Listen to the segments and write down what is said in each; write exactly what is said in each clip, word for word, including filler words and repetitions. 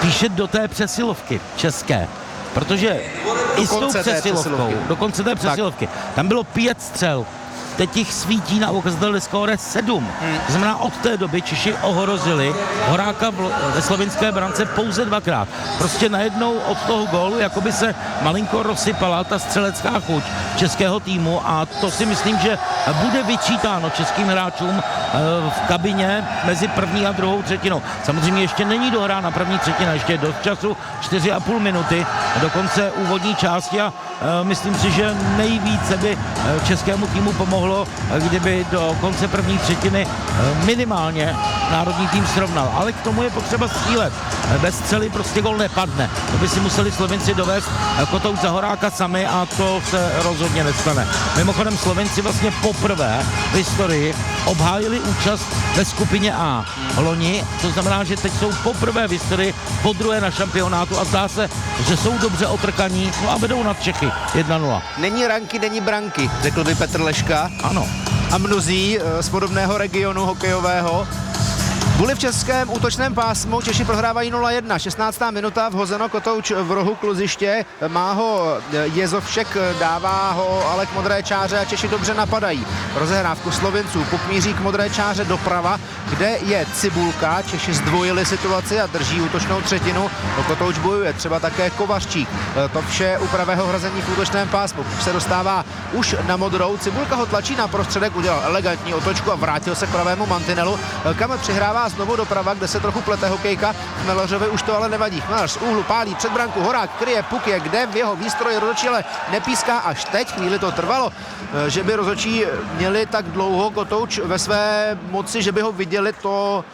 spíše do té přesilovky české. Protože i s tou přesilovkou, do konce té přesilovky, tam bylo pět střel. Teď jich svítí na ukazateli skóre sedm. Hmm. To znamená, od té doby Češi ohrozili Horáka ve slovinské brance pouze dvakrát. Prostě najednou od toho gólu jakoby se malinko rozsypala ta střelecká chuť českého týmu a to si myslím, že bude vyčítáno českým hráčům v kabině mezi první a druhou třetinou. Samozřejmě ještě není dohrána první třetina, ještě je dost času, čtyři a půl minuty do konce úvodní části a myslím si, že nejvíce by českému týmu pomohlo, kdyby do konce první třetiny minimálně národní tým srovnal. Ale k tomu je potřeba střílet. Bez střely prostě gol nepadne. To by si museli Slovenci dovést Kotouč za Horáka sami a to se rozhodně nestane. Mimochodem Slovenci vlastně poprvé v historii obhájili účast ve skupině A loni, to znamená, že teď jsou poprvé v historii po druhé na šampionátu a zdá se, že jsou dobře otrkaní, no a vedou nad Čechy jedna nula. Není ranky, není branky, řekl by Petr Leška. Ano. A mnozí z podobného regionu hokejového. Buly v českém útočném pásmu, Češi prohrávají nula jedna, šestnáctá minuta, vhozeno Kotouč v rohu kluziště, má ho Jezovšek, dává ho ale k modré čáře a Češi dobře napadají. Rozehrávku Slovinců, puk míří k modré čáře doprava, kde je Cibulka, Češi zdvojili situaci a drží útočnou třetinu, o Kotouč bojuje třeba také Kovařčík. To vše u pravého hrazení v útočném pásmu, puk se dostává už na modrou, Cibulka ho tlačí na prostředek, udělal elegantní otočku a vrátil se k pravému mantinelu, kam přihrává znovu doprava, kde se trochu plete hokejka. Chmelařovi už to ale nevadí. Chmelař z úhlu pálí před branku, Horák kryje, puk je kde, v jeho výstroji rozhodčí ale nepíská až teď, chvíli to trvalo, že by rozhodčí měli tak dlouho Kotouč ve své moci, že by ho viděli, to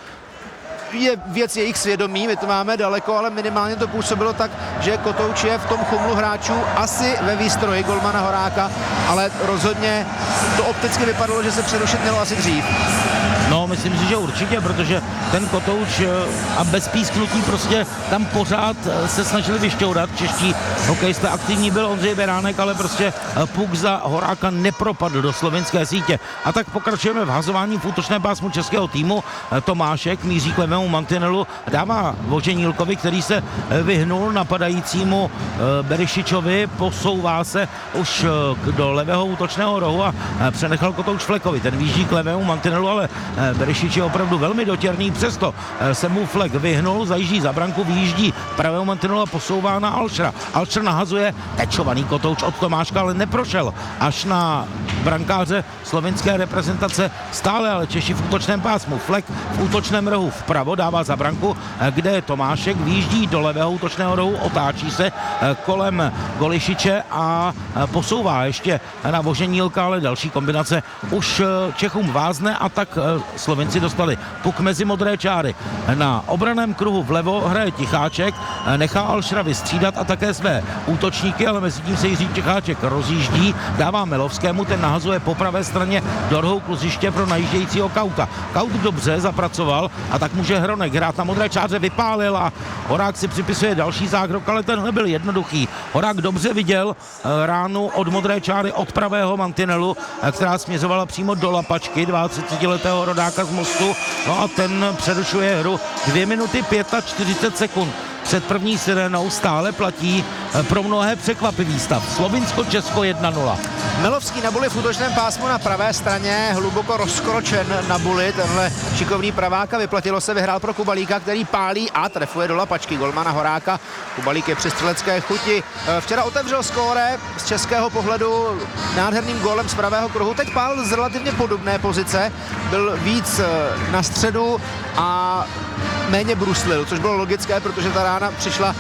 je věc jejich svědomí, my to máme daleko, ale minimálně to působilo tak, že Kotouč je v tom chumlu hráčů asi ve výstroji golmana Horáka, ale rozhodně to opticky vypadalo, že se přerušit mělo asi dřív. No, myslím si, že určitě, protože ten Kotouč a bez písknutí prostě tam pořád se snažili vyšťourat. Čeští hokejisté, aktivní byl Ondřej Beránek, ale prostě puk za Horáka nepropadl do slovinské sítě. A tak pokračujeme v hazování v útočném pásmu českého týmu. Tomášek míří k levému mantinelu, dává Voženílkovi, který se vyhnul napadajícímu Berišičovi, posouvá se už do levého útočného rohu a přenechal Kotouč Flekovi. Ten výjíždí k levému mantinelu, ale Berišič je opravdu velmi dotěrný, přesto se mu Flek vyhnul, zajíždí za branku, vyjíždí pravého mantinelu a posouvá na Alšra. Alšr nahazuje, tečovaný Kotouč od Tomáška, ale neprošel až na brankáře slovinské reprezentace, stále ale Češi v útočném pásmu. Flek v útočném rohu vpravo dává za branku, kde je Tomášek, vyjíždí do levého útočného rohu, otáčí se kolem Golišiče a posouvá ještě na Voženílka, ale další kombinace už Čechům vázne a tak Slovenci dostali puk mezi modré čáry. Na obraném kruhu vlevo hraje Ticháček, nechá Alšra vystřídat a také své útočníky, ale mezi tím se Jiří Ticháček rozjíždí, dává Melovskému, ten nahazuje po pravé straně do rohu kluziště pro najíždějícího Kauta. Kaut dobře zapracoval a tak může Hronek hrát na modré čáře, vypálil a Horák si připisuje další zákrok, ale tenhle byl jednoduchý. Horák dobře viděl ránu od modré čáry od pravého mantinelu, která směřovala přímo do lapačky dvaatřicetiletého rodáka z Mostu, no a ten přerušuje hru dvě minuty čtyřicet pět sekund. Před první sirénou stále platí pro mnohé překvapivý stav. Slovinsko-Česko jedna nula. Melovský na Buli v útočném pásmu na pravé straně, hluboko rozkročen na Buli, tenhle šikovný praváka, vyplatilo se, vyhrál pro Kubalíka, který pálí a trefuje do lapačky golmana Horáka. Kubalík je při střelecké chuti. Včera otevřel skóre z českého pohledu nádherným gólem z pravého kruhu, teď pál z relativně podobné pozice, byl víc na středu a méně bruslil, což bylo logické, protože ta rána přišla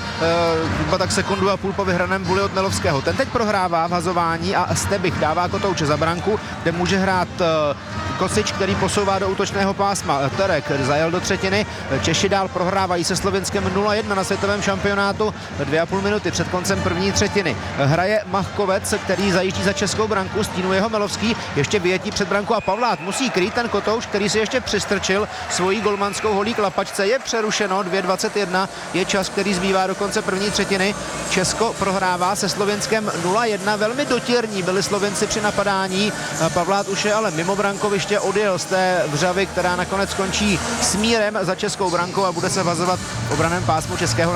uh, tak sekundu a půl po vyhraném Buli od Melovského. Ten teď prohrává v hazování a Stebich dává Kotouče za branku, kde může hrát uh, Kosič, který posouvá do útočného pásma. Terek zajel do třetiny, Češi dál prohrávají se Slovinskem nula jedna na světovém šampionátu, dvě a půl minuty před koncem první třetiny. Hraje Machkovec, který zajíždí za českou branku, stínuje ho Melovský, ještě vyjetí před branku a Pavlát musí krýt ten Kotouč, který si ještě přistrčil svojí golmanskou holí k lapačce. Je přerušeno, dvě dvacet jedna je čas, který zbývá do konce první třetiny. Česko prohrává se Slovinskem nula jedna, velmi dotěrní byli Slovenci při napadání. Pavlát už je ale mimo brankoviště, odjel z té vřavy, která nakonec skončí smírem za českou brankou a bude se vazovat v obraném pásmu českého